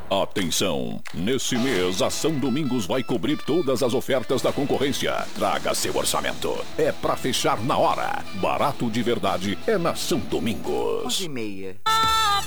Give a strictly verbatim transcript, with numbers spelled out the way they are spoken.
Atenção! Nesse mês, a São Domingos vai cobrir todas as ofertas da concorrência. Traga seu orçamento. É pra fechar na hora. Barato de verdade é na São Domingos. onze e meia.